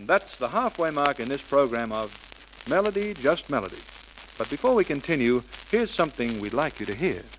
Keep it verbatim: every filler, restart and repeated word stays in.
that's the halfway mark in this program of Melody, Just Melody. But before we continue, here's something we'd like you to hear.